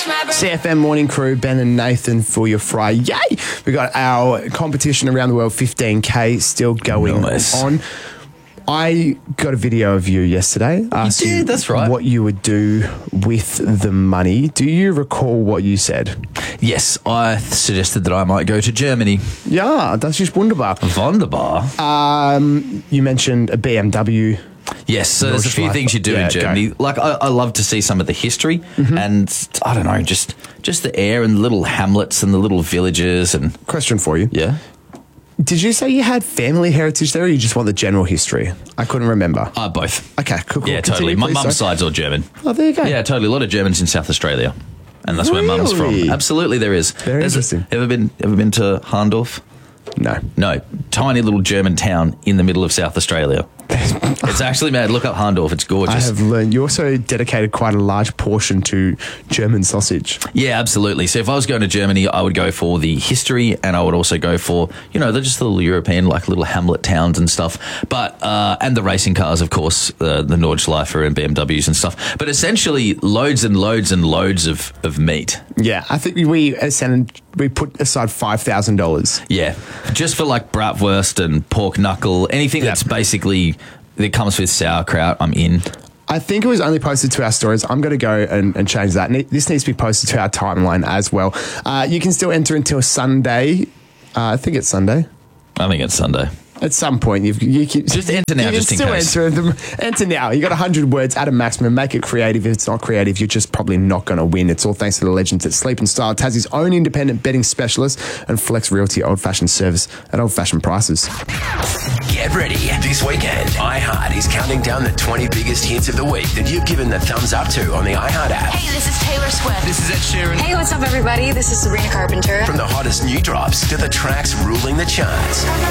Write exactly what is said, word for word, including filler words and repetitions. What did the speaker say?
C F M Morning Crew, Ben and Nathan for your Friday. Yay! We got our competition around the world fifteen K still going Nice. on. I got a video of you yesterday. Asked did, you that's right. what you would do with the money. Do you recall what you said? Yes, I suggested that I might go to Germany. Yeah, das ist wunderbar. Wunderbar. Um, you mentioned a B M W. Yes, so there's a few Nordschleife. things you do Yeah, in Germany. go. Like I, I love to see some of the history Mm-hmm. and I don't know, just just the air and the little hamlets and the little villages and Question for you. yeah. Did you say you had family heritage there, or you just want the general history? I couldn't remember. Uh, both. Okay, cool, cool. Yeah, Continue, totally. My please, mum's sorry. side's all German. Oh, there you go. Yeah, totally. A lot of Germans in South Australia. And that's where mum's Really? from. Absolutely there is. Very There's a- interesting. ever been ever been to Harndorf? No. No. Tiny little German town in the middle of South Australia. It's actually mad. Look up Harndorf. It's I gorgeous. have learned. You also dedicated quite a large portion to German sausage. Yeah, absolutely. So if I was going to Germany, I would go for the history and I would also go for, you know, they're just little European, like little hamlet towns and stuff. But, uh, and the racing cars, of course, uh, the Nordschleife and B M Ws and stuff. But essentially loads and loads and loads of, of meat. Yeah, I think we ascended, we put aside five thousand dollars. Yeah. Just for like bratwurst and pork knuckle, anything Yeah. that's basically, that comes with sauerkraut, I'm in. I think it was only posted to our stories. I'm going to go and, and change that. Ne- This needs to be posted to our timeline as well. Uh, you can still enter until Sunday. Uh, I think it's Sunday. I think it's Sunday. At some point, you've, you can Just enter now, you can just in still case. Enter, them, enter now. You got one hundred words at a maximum. Make it creative. If it's not creative, you're just probably not going to win. It's all thanks to the legends at Sleep and Style, Tassie's own independent betting specialist, and Flex Realty Old Fashioned Service at old fashioned prices. Get ready. This weekend, iHeart is counting down the twenty biggest hits of the week that you've given the thumbs up to on the iHeart app. Hey, this is Taylor Swift. This is Ed Sheeran. Hey, what's up, everybody? This is Sabrina Carpenter. From the hottest new drops to the tracks ruling the charts.